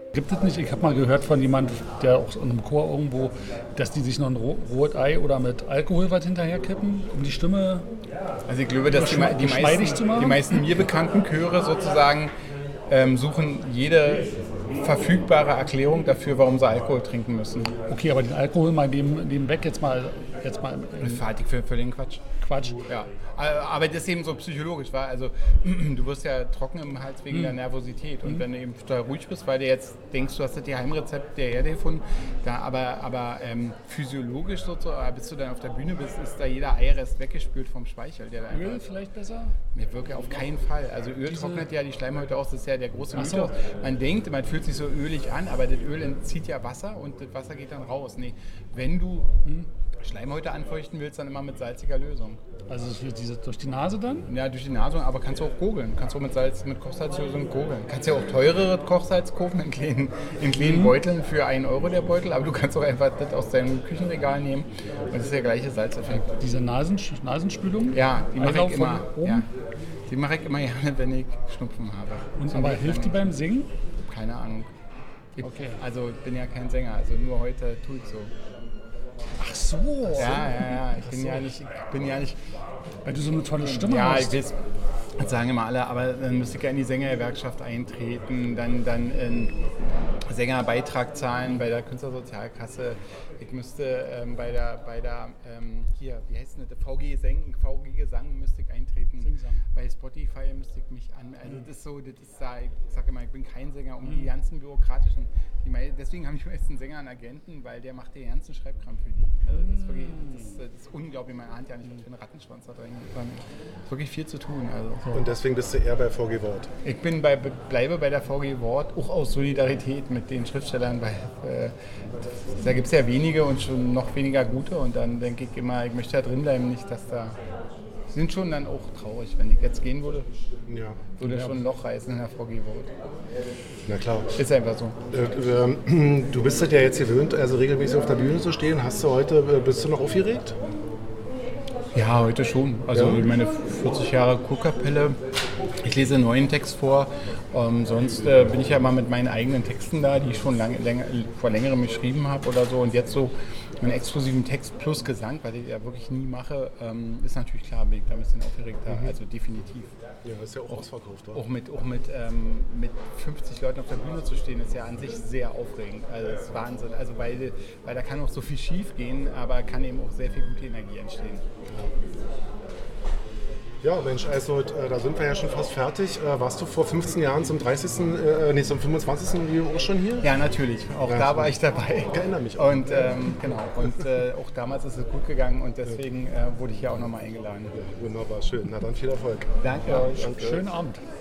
Gibt es nicht, ich habe mal gehört von jemandem, der auch in einem Chor irgendwo, dass die sich noch ein rohes Ei oder mit Alkohol was hinterherkippen, um die Stimme Also ich glaube, dass geschmeidig zu machen? die meisten mir bekannten Chöre sozusagen suchen jede verfügbare Erklärung dafür, warum sie Alkohol trinken müssen. Okay, aber den Alkohol mal nebenweg jetzt mal Das halte ich für den Quatsch. Quatsch. Ja, aber das ist eben so psychologisch, weil also du wirst ja trocken im Hals wegen der Nervosität und wenn du eben total ruhig bist, weil du jetzt denkst, du hast das Geheimrezept der Erde gefunden, aber physiologisch sozusagen, bis du dann auf der Bühne bist, ist da jeder Eirest weggespült vom Speichel. Der da Öl vielleicht besser? Mir wirklich auf keinen Fall. Also Öl trocknet ja die Schleimhäute aus, das ist ja der große Mythos. Man denkt, man fühlt sich so ölig an, aber das Öl entzieht ja Wasser und das Wasser geht dann raus. Nee, wenn du Schleimhäute anfeuchten willst, dann immer mit salziger Lösung. Also durch die Nase dann? Ja, durch die Nase, aber kannst du auch gurgeln. Kannst du auch mit Kochsalzlösung gurgeln. Kannst ja auch teurere Kochsalz kaufen in kleinen Beuteln für 1 Euro der Beutel, aber du kannst auch einfach das aus deinem Küchenregal nehmen und das ist der gleiche Salzeffekt. Diese Nasenspülung? Ja, die mache ich immer. Ja. Die mache ich immer gerne, wenn ich Schnupfen habe. Aber hilft die beim Singen? Keine Ahnung. Okay. Also ich bin ja kein Sänger, also nur heute tue ich so. Ach so. Ja. Ich bin ja nicht. Weil du so eine tolle Stimme Ja, hast. ich weiß, das sagen immer alle, aber dann müsste ich ja in die Sängergewerkschaft eintreten, dann einen Sängerbeitrag zahlen bei der Künstlersozialkasse. Ich müsste bei der hier, wie heißt das, VG Gesang müsste ich eintreten. Singsang. Bei Spotify müsste ich mich also das ist so, ich sage immer, ich bin kein Sänger, um die ganzen bürokratischen, deswegen haben die meisten Sänger einen Agenten, weil der macht den ganzen Schreibkram für die. Also das ist wirklich, das ist unglaublich, man ahnt ja nicht, was für einen Rattenschwanz da drin ist. Es ist wirklich viel zu tun. Also. Und deswegen bist du eher bei VG Wort? Ich bleibe bei der VG Wort, auch aus Solidarität mit den Schriftstellern, weil da gibt es ja wenige und schon noch weniger gute und dann denke ich immer, ich möchte da drin bleiben, nicht, dass da sind schon dann auch traurig, wenn ich jetzt gehen würde, würde schon ein Loch reißen in der VG Wort. Na klar. Ist einfach so. Du bist ja jetzt gewöhnt, also regelmäßig auf der Bühne zu stehen. Bist du noch aufgeregt? Ja, heute schon. Also meine 40 Jahre Kurkapelle. Ich lese einen neuen Text vor. Sonst bin ich ja mal mit meinen eigenen Texten da, die ich schon vor längerem geschrieben habe oder so. Und jetzt so einen exklusiven Text plus Gesang, weil ich ja wirklich nie mache, ist natürlich klar, bin ich da ein bisschen aufgeregter. Also definitiv. Ja, ist ja auch ausverkauft, oder? Auch mit 50 Leuten auf der Bühne zu stehen, ist ja an sich sehr aufregend. Also das ist Wahnsinn. Also weil da kann auch so viel schief gehen, aber kann eben auch sehr viel gute Energie entstehen. Ja, Mensch, also da sind wir ja schon fast fertig. Warst du vor 15 Jahren zum 25. Jubiläum auch schon hier? Ja, natürlich. Auch da war ich dabei. Ich erinnere mich auch. Und genau. Und auch damals ist es gut gegangen und deswegen wurde ich hier auch nochmal eingeladen. Ja, wunderbar, schön. Na dann viel Erfolg. Danke euch. Danke. Schönen Abend.